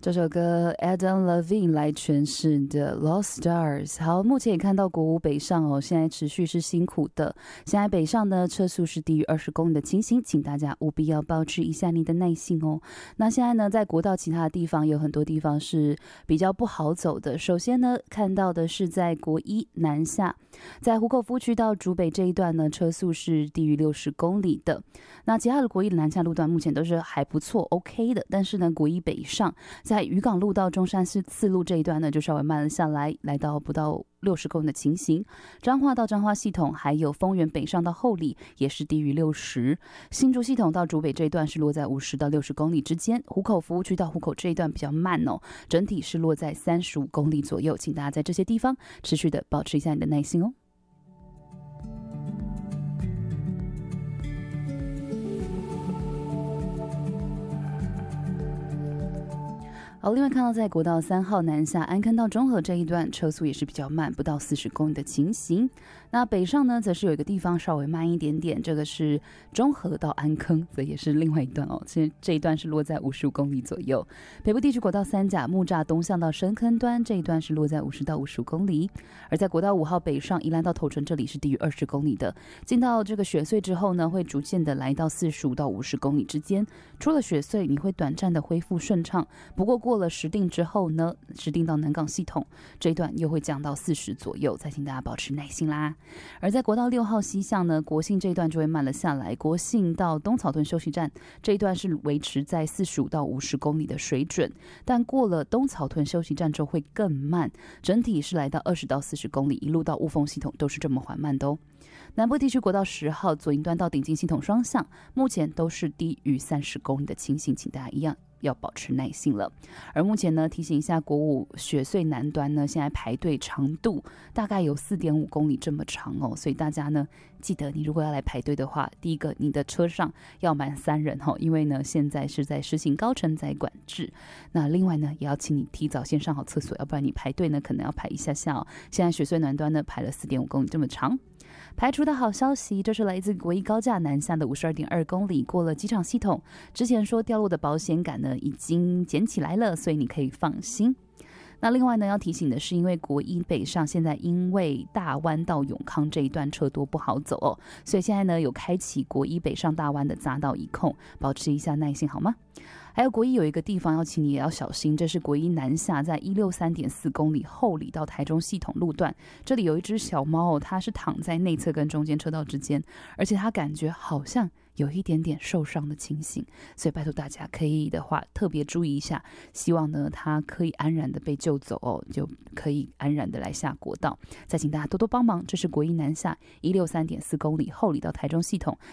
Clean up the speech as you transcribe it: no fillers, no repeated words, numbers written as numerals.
这首歌 Adam Levine 来诠释的 Lost Stars。 好，目前也看到国五北上哦，现在持续是辛苦的。现在北上呢，车速是低于20公里的情形，请大家务必要保持一下你的耐性哦。那现在呢，在国道其他的地方有很多地方是比较不好走的。首先呢，看到的是在国一南下，在湖口夫区到竹北这一段呢，车速是低于60公里的。那其他的国一南下路段目前都是还不错 OK 的，但是呢，国一北上在渔港路到中山市四路这一段呢，就稍微慢了下来，来到不到60公里的情形。彰化到彰化系统，还有丰原北上到后里也是低于60。新竹系统到竹北这一段是落在50到60公里之间。湖口服务区到湖口这一段比较慢哦，整体是落在35公里左右。请大家在这些地方持续的保持一下你的耐心哦。好，另外看到在国道3号南下安坑到中和这一段车速也是比较慢，不到40公里的情形。那北上呢，则是有一个地方稍微慢一点点，这个是中和到安坑，这也是另外一段哦。其实这一段是落在55公里左右。北部地区国道3甲木栅东向到深坑端这一段是落在50到55公里，而在国道5号北上宜兰到头城这里是低于20公里的。进到这个雪隧之后呢，会逐渐的来到45到50公里之间。出了雪隧，你会短暂的恢复顺畅，不过过了石碇之后呢，石碇到南港系统这一段又会降到40左右，再请大家保持耐心啦。而在国道6号西向呢，国信这一段就会慢了下来，国信到东草屯休息站这一段是维持在45到50公里的水准，但过了东草屯休息站之后会更慢，整体是来到20到40公里，一路到雾峰系统都是这么缓慢的哦。南部地区国道10号左营端到顶进系统双向，目前都是低于30公里的情形，请大家一样要保持耐性了。而目前呢，提醒一下国五雪隧南端呢，现在排队长度大概有4.5公里这么长哦，所以大家呢记得，你如果要来排队的话，第一个你的车上要满3人哦，因为呢现在是在实行高承载管制。那另外呢，也要请你提早先上好厕所，要不然你排队呢可能要排一下下哦。现在雪隧南端呢排了4.5公里这么长。排除的好消息，这是来自国一高架南下的52.2公里，过了机场系统。之前说掉落的保险杆呢，已经捡起来了，所以你可以放心。那另外呢，要提醒的是，因为国一北上现在因为大湾到永康这一段车多不好走哦，所以现在呢有开启国一北上大湾的匝道一控，保持一下耐心好吗？还有国一有一个地方要请你也要小心，这是国一南下在163.4公里后里到台中系统路段，这里有一只小猫哦，它是躺在内侧跟中间车道之间，而且它感觉好像有一点点受伤的情形，所以拜托大家可以的话特别注意一下，希望呢它可以安然的被救走哦，就可以安然的来下国道。再请大家多多帮忙，这是国一南下163.4公里后里到台中系统，